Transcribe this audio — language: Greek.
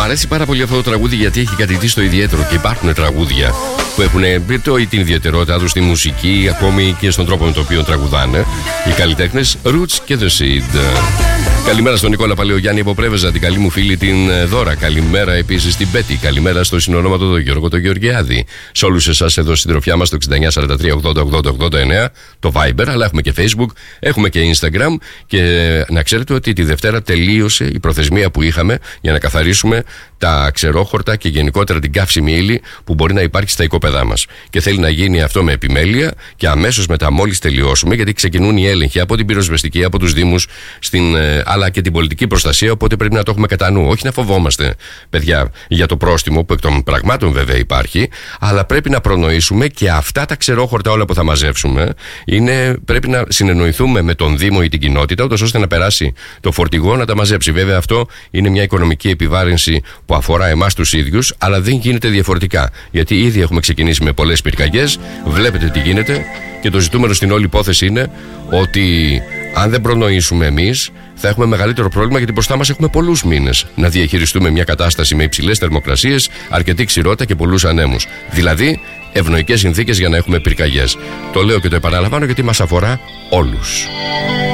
αρέσει πάρα πολύ αυτό το τραγούδι γιατί έχει κάτι το ιδιαίτερο και υπάρχουν τραγούδια που έχουν την ιδιαιτερότητά τους στη μουσική, ακόμη και στον τρόπο με τον οποίο τραγουδάνε οι καλλιτέχνες Roots και The Seed. Καλημέρα στον Νικόλα Παλαιογιάννη από Πρέβεζα, την καλή μου φίλη την Δώρα. Καλημέρα επίσης στην Πέτη. Καλημέρα στο συνονόματο τον Γιώργο τον Γεωργιάδη. Σε όλους εσάς εδώ στην τροφιά μας το 6943808089 το Viber, αλλά έχουμε και Facebook, έχουμε και Instagram. Και να ξέρετε ότι τη Δευτέρα τελείωσε η προθεσμία που είχαμε για να καθαρίσουμε τα ξερόχορτα και γενικότερα την καύσιμη ύλη που μπορεί να υπάρχει στα οικόπεδά μας. Και θέλει να γίνει αυτό με επιμέλεια και αμέσως μετά, μόλις τελειώσουμε, γιατί ξεκινούν οι έλεγχοι από την πυροσβεστική, από τους Δήμους, αλλά και την πολιτική προστασία. Οπότε πρέπει να το έχουμε κατά νου. Όχι να φοβόμαστε, παιδιά, για το πρόστιμο που εκ των πραγμάτων βέβαια υπάρχει, αλλά πρέπει να προνοήσουμε και αυτά τα ξερόχορτα όλα που θα μαζεύσουμε. Πρέπει να συνεννοηθούμε με τον Δήμο ή την κοινότητα, ούτως ώστε να περάσει το φορτηγό να τα μαζέψει. Βέβαια, αυτό είναι μια οικονομική επιβάρυνση που αφορά εμάς τους ίδιους, αλλά δεν γίνεται διαφορετικά. Γιατί ήδη έχουμε ξεκινήσει με πολλές πυρκαγιές, βλέπετε τι γίνεται, και το ζητούμενο στην όλη υπόθεση είναι ότι αν δεν προνοήσουμε εμείς, θα έχουμε μεγαλύτερο πρόβλημα, γιατί μπροστά μας έχουμε πολλούς μήνες να διαχειριστούμε μια κατάσταση με υψηλές θερμοκρασίες, αρκετή ξηρότητα και πολλούς ανέμους. Δηλαδή, ευνοϊκές συνθήκες για να έχουμε πυρκαγιές. Το λέω και το επαναλαμβάνω γιατί μας αφορά όλους.